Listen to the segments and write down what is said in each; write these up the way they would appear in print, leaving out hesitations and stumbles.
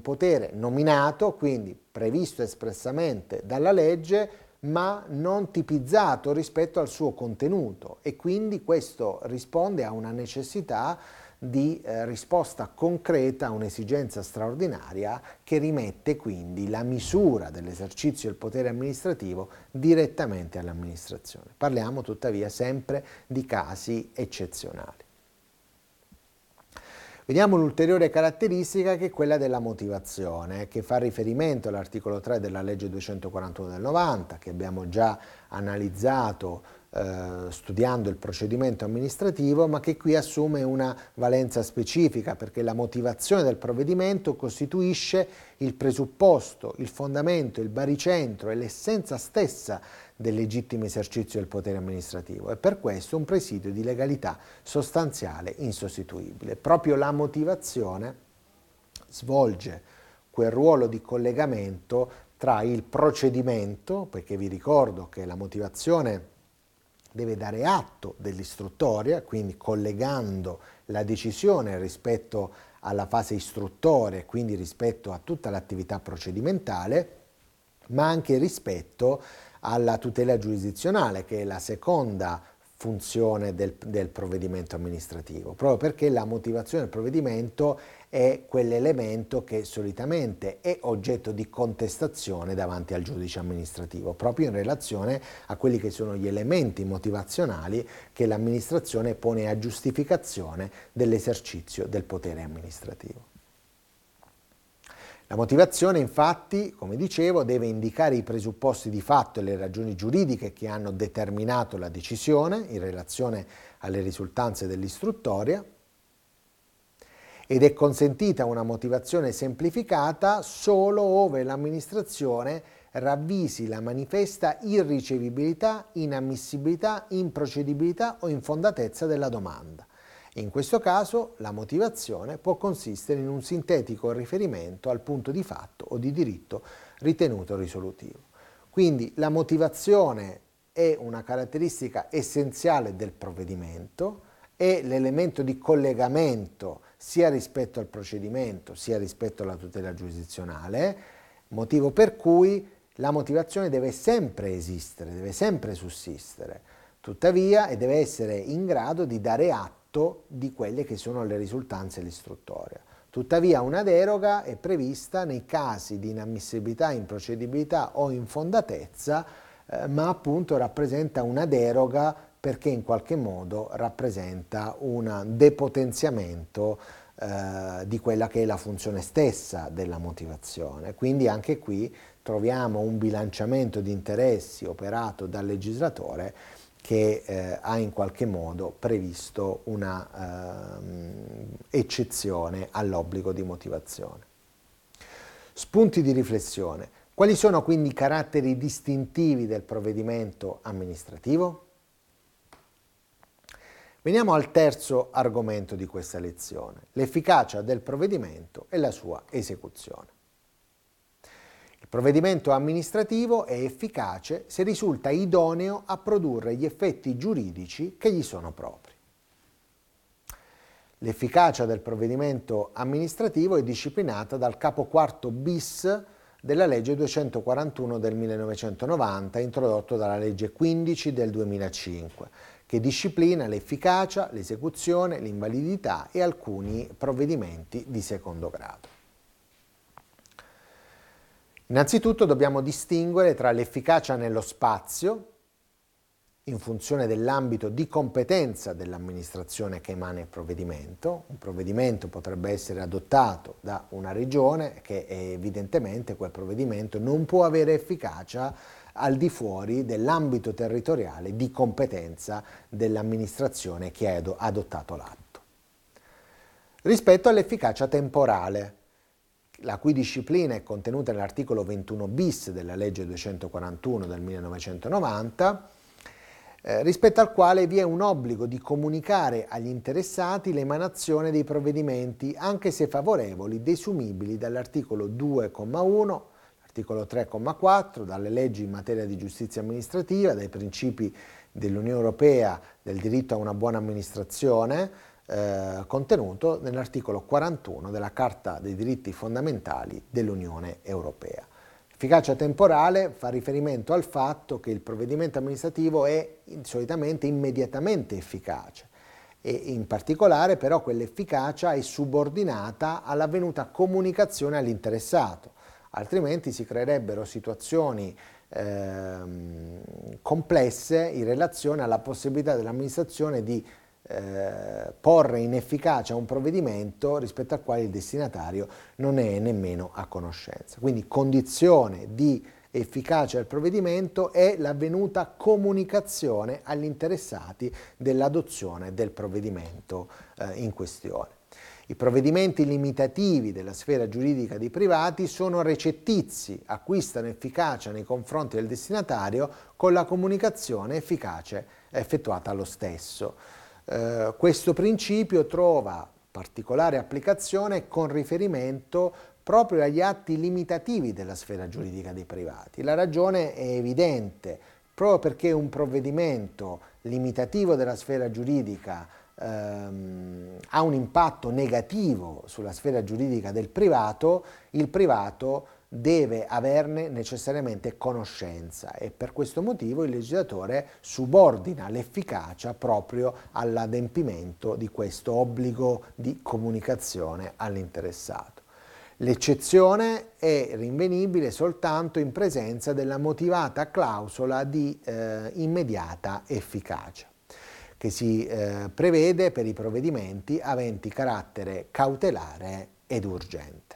potere nominato, quindi previsto espressamente dalla legge, ma non tipizzato rispetto al suo contenuto, e quindi questo risponde a una necessità di risposta concreta a un'esigenza straordinaria che rimette quindi la misura dell'esercizio del potere amministrativo direttamente all'amministrazione. Parliamo tuttavia sempre di casi eccezionali. Vediamo l'ulteriore caratteristica, che è quella della motivazione, che fa riferimento all'articolo 3 della legge 241 del 90, che abbiamo già analizzato studiando il procedimento amministrativo, ma che qui assume una valenza specifica, perché la motivazione del provvedimento costituisce il presupposto, il fondamento, il baricentro e l'essenza stessa del legittimo esercizio del potere amministrativo, e per questo un presidio di legalità sostanziale insostituibile. Proprio la motivazione svolge quel ruolo di collegamento tra il procedimento, perché vi ricordo che la motivazione deve dare atto dell'istruttoria, quindi collegando la decisione rispetto alla fase istruttoria, quindi rispetto a tutta l'attività procedimentale, ma anche rispetto alla tutela giurisdizionale, che è la seconda funzione del provvedimento amministrativo, proprio perché la motivazione del provvedimento è quell'elemento che solitamente è oggetto di contestazione davanti al giudice amministrativo, proprio in relazione a quelli che sono gli elementi motivazionali che l'amministrazione pone a giustificazione dell'esercizio del potere amministrativo. La motivazione, infatti, come dicevo, deve indicare i presupposti di fatto e le ragioni giuridiche che hanno determinato la decisione in relazione alle risultanze dell'istruttoria, ed è consentita una motivazione semplificata solo ove l'amministrazione ravvisi la manifesta irricevibilità, inammissibilità, improcedibilità o infondatezza della domanda. In questo caso la motivazione può consistere in un sintetico riferimento al punto di fatto o di diritto ritenuto risolutivo. Quindi la motivazione è una caratteristica essenziale del provvedimento, è l'elemento di collegamento sia rispetto al procedimento sia rispetto alla tutela giurisdizionale, motivo per cui la motivazione deve sempre esistere, deve sempre sussistere, tuttavia e deve essere in grado di dare atto di quelle che sono le risultanze dell'istruttoria. Tuttavia una deroga è prevista nei casi di inammissibilità, improcedibilità o infondatezza, ma appunto rappresenta una deroga perché in qualche modo rappresenta un depotenziamento di quella che è la funzione stessa della motivazione. Quindi anche qui troviamo un bilanciamento di interessi operato dal legislatore che ha in qualche modo previsto una eccezione all'obbligo di motivazione. Spunti di riflessione. Quali sono quindi i caratteri distintivi del provvedimento amministrativo? Veniamo al terzo argomento di questa lezione, l'efficacia del provvedimento e la sua esecuzione. Il provvedimento amministrativo è efficace se risulta idoneo a produrre gli effetti giuridici che gli sono propri. L'efficacia del provvedimento amministrativo è disciplinata dal capo quarto bis della legge 241 del 1990, introdotto dalla legge 15 del 2005, che disciplina l'efficacia, l'esecuzione, l'invalidità e alcuni provvedimenti di secondo grado. Innanzitutto dobbiamo distinguere tra l'efficacia nello spazio, in funzione dell'ambito di competenza dell'amministrazione che emana il provvedimento. Un provvedimento potrebbe essere adottato da una regione che evidentemente quel provvedimento non può avere efficacia al di fuori dell'ambito territoriale di competenza dell'amministrazione che ha adottato l'atto. Rispetto all'efficacia temporale, la cui disciplina è contenuta nell'articolo 21 bis della legge 241 del 1990, rispetto al quale vi è un obbligo di comunicare agli interessati l'emanazione dei provvedimenti, anche se favorevoli, desumibili dall'articolo 2,1, l'articolo 3,4, dalle leggi in materia di giustizia amministrativa, dai principi dell'Unione Europea del diritto a una buona amministrazione, contenuto nell'articolo 41 della Carta dei diritti fondamentali dell'Unione Europea. Efficacia temporale fa riferimento al fatto che il provvedimento amministrativo è solitamente immediatamente efficace e in particolare però quell'efficacia è subordinata all'avvenuta comunicazione all'interessato, altrimenti si creerebbero situazioni complesse in relazione alla possibilità dell'amministrazione di porre in efficacia un provvedimento rispetto al quale il destinatario non è nemmeno a conoscenza. Quindi condizione di efficacia del provvedimento è l'avvenuta comunicazione agli interessati dell'adozione del provvedimento in questione. I provvedimenti limitativi della sfera giuridica dei privati sono recettizi, acquistano efficacia nei confronti del destinatario con la comunicazione efficace effettuata allo stesso. Questo principio trova particolare applicazione con riferimento proprio agli atti limitativi della sfera giuridica dei privati. La ragione è evidente, proprio perché un provvedimento limitativo della sfera giuridica ha un impatto negativo sulla sfera giuridica del privato, il privato deve averne necessariamente conoscenza e per questo motivo il legislatore subordina l'efficacia proprio all'adempimento di questo obbligo di comunicazione all'interessato. L'eccezione è rinvenibile soltanto in presenza della motivata clausola di immediata efficacia, che si prevede per i provvedimenti aventi carattere cautelare ed urgente,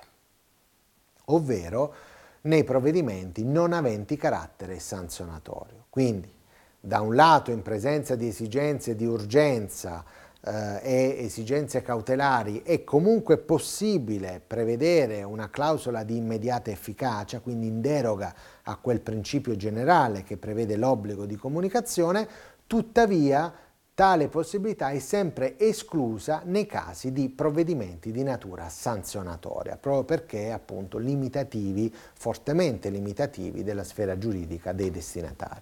ovvero nei provvedimenti non aventi carattere sanzionatorio. Quindi, da un lato, in presenza di esigenze di urgenza e esigenze cautelari, è comunque possibile prevedere una clausola di immediata efficacia, quindi in deroga a quel principio generale che prevede l'obbligo di comunicazione, tuttavia tale possibilità è sempre esclusa nei casi di provvedimenti di natura sanzionatoria, proprio perché appunto limitativi, fortemente limitativi della sfera giuridica dei destinatari.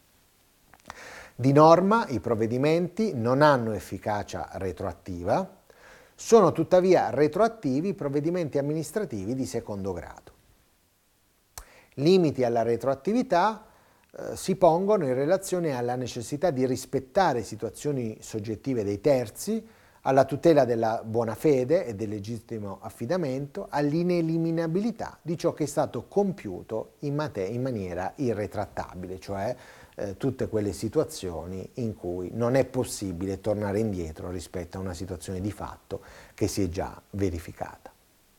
Di norma i provvedimenti non hanno efficacia retroattiva, sono tuttavia retroattivi i provvedimenti amministrativi di secondo grado. Limiti alla retroattività si pongono in relazione alla necessità di rispettare situazioni soggettive dei terzi, alla tutela della buona fede e del legittimo affidamento, all'ineliminabilità di ciò che è stato compiuto in maniera irretrattabile, cioè tutte quelle situazioni in cui non è possibile tornare indietro rispetto a una situazione di fatto che si è già verificata.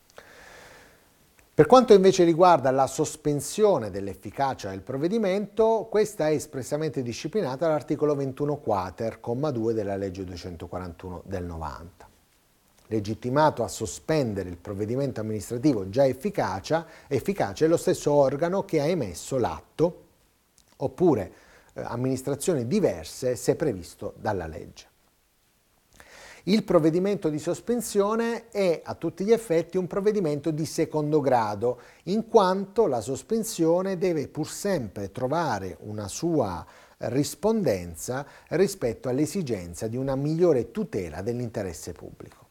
Per quanto invece riguarda la sospensione dell'efficacia del provvedimento, questa è espressamente disciplinata dall'articolo 21 quater, comma 2 della legge 241 del 90. Legittimato a sospendere il provvedimento amministrativo già efficace è lo stesso organo che ha emesso l'atto, oppure amministrazioni diverse se previsto dalla legge. Il provvedimento di sospensione è a tutti gli effetti un provvedimento di secondo grado, in quanto la sospensione deve pur sempre trovare una sua rispondenza rispetto all'esigenza di una migliore tutela dell'interesse pubblico.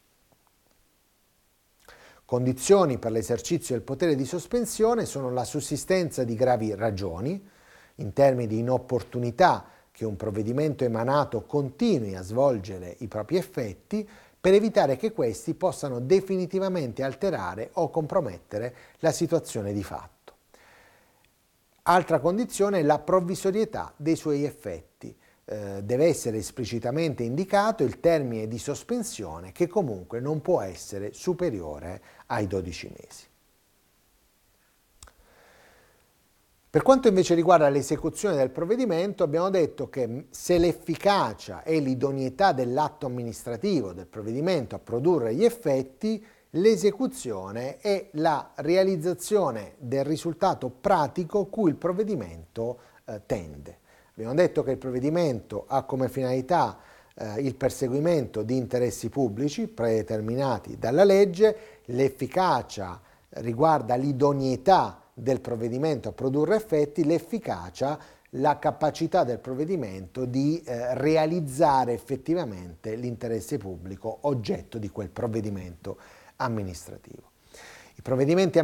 Condizioni per l'esercizio del potere di sospensione sono la sussistenza di gravi ragioni, in termini di inopportunità che un provvedimento emanato continui a svolgere i propri effetti per evitare che questi possano definitivamente alterare o compromettere la situazione di fatto. Altra condizione è la provvisorietà dei suoi effetti. Deve essere esplicitamente indicato il termine di sospensione che comunque non può essere superiore ai 12 mesi. Per quanto invece riguarda l'esecuzione del provvedimento, abbiamo detto che se l'efficacia e l'idoneità dell'atto amministrativo del provvedimento a produrre gli effetti, l'esecuzione è la realizzazione del risultato pratico cui il provvedimento tende. Abbiamo detto che il provvedimento ha come finalità il perseguimento di interessi pubblici predeterminati dalla legge, l'efficacia riguarda l'idoneità del provvedimento a produrre effetti, l'efficacia la capacità del provvedimento di realizzare effettivamente l'interesse pubblico oggetto di quel provvedimento amministrativo. I provvedimenti